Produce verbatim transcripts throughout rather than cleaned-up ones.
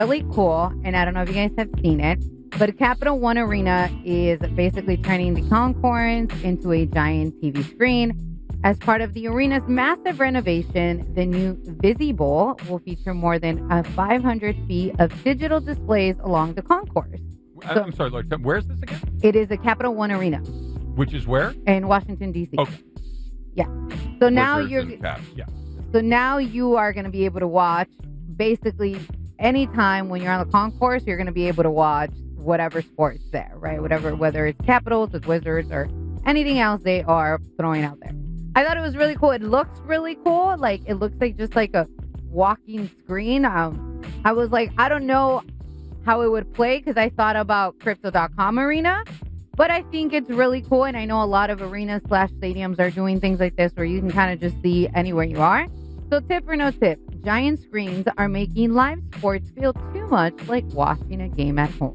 really cool, and I don't know if you guys have seen it, but Capital One Arena is basically turning the concourse into a giant T V screen. As part of the arena's massive renovation, the new Visi Bowl will feature more than uh, five hundred feet of digital displays along the concourse. So, I'm sorry, Lord, where's this again? It is the Capital One Arena. Which is where? In Washington, D C. Okay. Yeah. So now Wizards you're... and Caps. Yeah. So now you are going to be able to watch basically anytime when you're on the concourse, you're going to be able to watch whatever sport's there, right? Whatever, whether it's Capitals, it's Wizards, or anything else they are throwing out there. I thought it was really cool. It looks really cool. Like, it looks like just like a walking screen. Um, I was like, I don't know how it would play because I thought about Crypto dot com Arena, but I think it's really cool. And I know a lot of arenas slash stadiums are doing things like this where you can kind of just see anywhere you are. So tip or no tip, giant screens are making live sports feel too much like watching a game at home.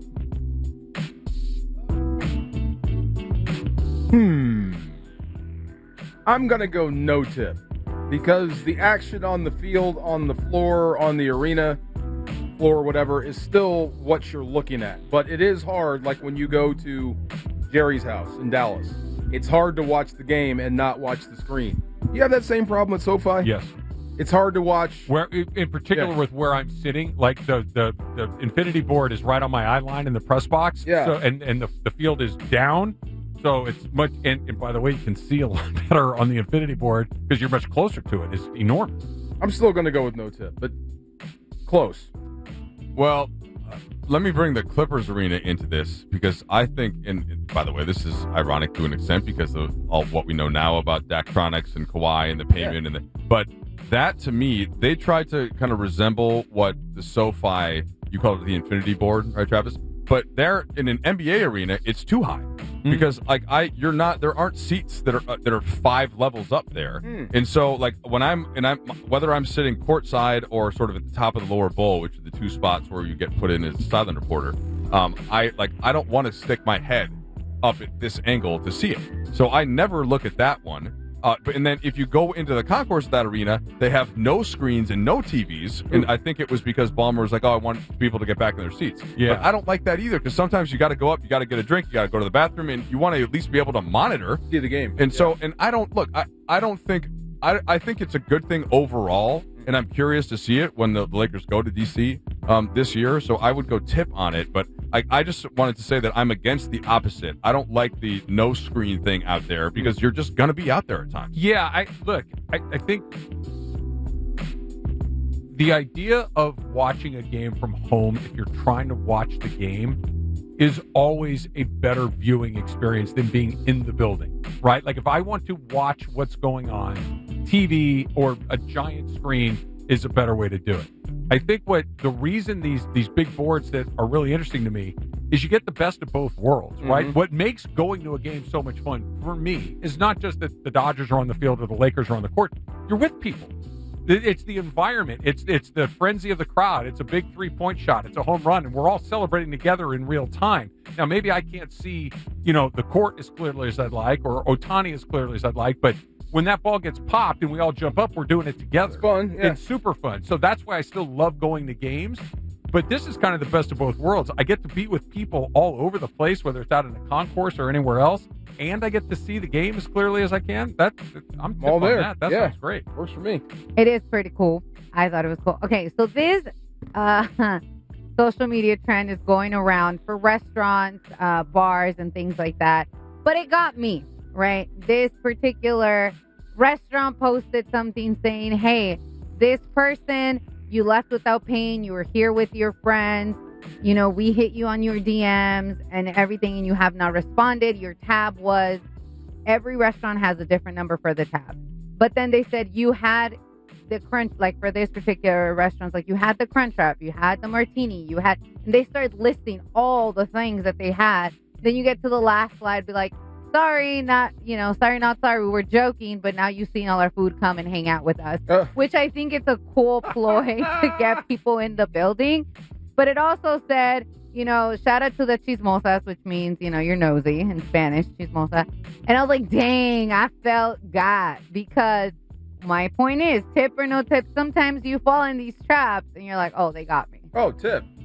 Hmm. I'm going to go no tip because the action on the field, on the floor, on the arena floor, whatever, is still what you're looking at. But it is hard, like when you go to Jerry's house in Dallas. It's hard to watch the game and not watch the screen. You have that same problem at SoFi? Yes. It's hard to watch. Where, in particular, yeah. with where I'm sitting, like the, the, the infinity board is right on my eye line in the press box. Yeah. So, and and the, the field is down. So it's much, and, and by the way, you can see a lot better on the infinity board because you're much closer to it. It's enormous. I'm still going to go with no tip, but close. Well, uh, let me bring the Clippers arena into this because I think, and, and by the way, this is ironic to an extent because of all what we know now about Daktronics and Kawhi and the payment yeah. and the, but that to me, they tried to kind of resemble what the SoFi, you call it the infinity board, right, Travis? But there in an N B A arena, it's too high. Because like I, you're not. There aren't seats that are uh, that are five levels up there, mm. and so like when I'm and I'm whether I'm sitting courtside or sort of at the top of the lower bowl, which are the two spots where you get put in as a sideline reporter. Um, I like I don't want to stick my head up at this angle to see it, so I never look at that one. Uh, but and then if you go into the concourse of that arena, they have no screens and no T Vs. And I think it was because Ballmer was like, oh, I want people to get back in their seats. Yeah. But I don't like that either because sometimes you got to go up, you got to get a drink, you got to go to the bathroom, and you want to at least be able to monitor. See the game. And yeah. so, and I don't, look, I, I don't think, I, I think it's a good thing overall. And I'm curious to see it when the Lakers go to D C um, this year. So I would go tip on it. But I, I just wanted to say that I'm against the opposite. I don't like the no screen thing out there because you're just going to be out there at times. Yeah, I look, I, I think the idea of watching a game from home, if you're trying to watch the game, is always a better viewing experience than being in the building, right? Like if I want to watch what's going on, T V or a giant screen is a better way to do it. I think what the reason these these big boards that are really interesting to me is you get the best of both worlds, right? Mm-hmm. What makes going to a game so much fun for me is not just that the Dodgers are on the field or the Lakers are on the court. You're with people. It's the environment. It's it's the frenzy of the crowd. It's a big three-point shot. It's a home run, and we're all celebrating together in real time. Now, maybe I can't see, you know, the court as clearly as I'd like or Ohtani as clearly as I'd like, but when that ball gets popped and we all jump up, we're doing it together. It's fun. Yeah. It's super fun. So that's why I still love going to games. But this is kind of the best of both worlds. I get to be with people all over the place, whether it's out in the concourse or anywhere else, and I get to see the game as clearly as I can. That I'm all there. That, that yeah. sounds great. Works for me. It is pretty cool. I thought it was cool. Okay, so this uh, social media trend is going around for restaurants, uh, bars, and things like that. But it got me, right? This particular restaurant posted something saying, hey, this person, you left without paying. You were here with your friends. You know, we hit you on your D Ms and everything, and you have not responded. Your tab was, every restaurant has a different number for the tab. But then they said you had the crunch, like for this particular restaurant, like you had the crunch wrap, you had the martini, you had, and they started listing all the things that they had. Then you get to the last slide, be like, sorry, not, you know, sorry, not sorry. We were joking, but now you've seen all our food, come and hang out with us, uh. which I think it's a cool ploy to get people in the building. But it also said, you know, shout out to the chismosas, which means, you know, you're nosy in Spanish, chismosa. And I was like, dang, I felt God, because my point is, tip or no tip, sometimes you fall in these traps and you're like, oh, they got me. Oh, tip.